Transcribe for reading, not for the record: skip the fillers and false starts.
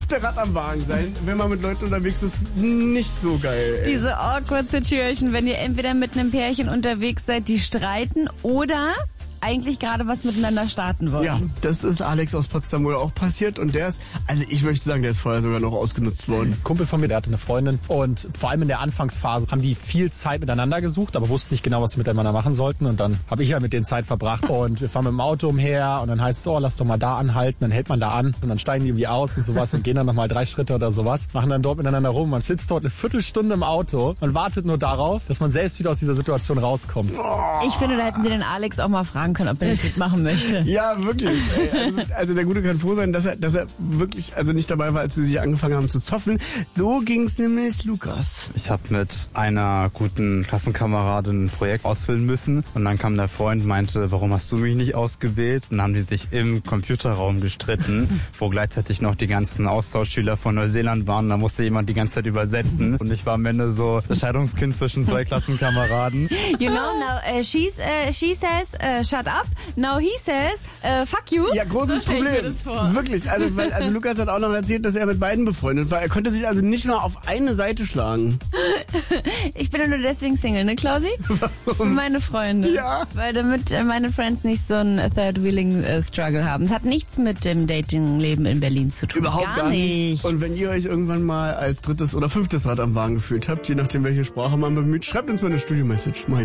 5. Rad am Wagen sein, wenn man mit Leuten unterwegs ist, nicht so geil. Ey. Diese awkward Situation, wenn ihr entweder mit einem Pärchen unterwegs seid, die streiten oder eigentlich gerade was miteinander starten wollen. Ja, das ist Alex aus Potsdam wohl auch passiert und der ist, also ich möchte sagen, der ist vorher sogar noch ausgenutzt worden. Ein Kumpel von mir, der hatte eine Freundin und vor allem in der Anfangsphase haben die viel Zeit miteinander gesucht, aber wussten nicht genau, was sie miteinander machen sollten und dann habe ich ja mit denen Zeit verbracht und wir fahren mit dem Auto umher und dann heißt es, oh, lass doch mal da anhalten, dann hält man da an und dann steigen die irgendwie aus und sowas und gehen dann nochmal 3 Schritte oder sowas, machen dann dort miteinander rum, man sitzt dort eine Viertelstunde im Auto und wartet nur darauf, dass man selbst wieder aus dieser Situation rauskommt. Ich finde, da hätten sie den Alex auch mal fragen können, ob er das mitmachen möchte. Ja, wirklich. Also der Gute kann froh sein, dass er wirklich also nicht dabei war, als sie sich angefangen haben zu zoffen. So ging's nämlich Lukas. Ich habe mit einer guten Klassenkameradin ein Projekt ausfüllen müssen und dann kam der Freund und meinte, warum hast du mich nicht ausgewählt? Und dann haben die sich im Computerraum gestritten, wo gleichzeitig noch die ganzen Austauschschüler von Neuseeland waren. Da musste jemand die ganze Zeit übersetzen und ich war am Ende so das Scheidungskind zwischen 2 Klassenkameraden. You know, now she says, shut up. Now he says, fuck you. Ja, großes So Problem. Wirklich. Also Lukas hat auch noch erzählt, dass er mit beiden befreundet war. Er konnte sich also nicht mal auf eine Seite schlagen. Ich bin ja nur deswegen Single, ne, Klausi? Für meine Freunde. Ja. Weil damit meine Friends nicht so einen Third-Wheeling-Struggle haben. Es hat nichts mit dem Dating-Leben in Berlin zu tun. Überhaupt gar nichts. Und wenn ihr euch irgendwann mal als 3. oder 5. Rad am Wagen gefühlt habt, je nachdem welche Sprache man bemüht, schreibt uns mal eine Studio-Message.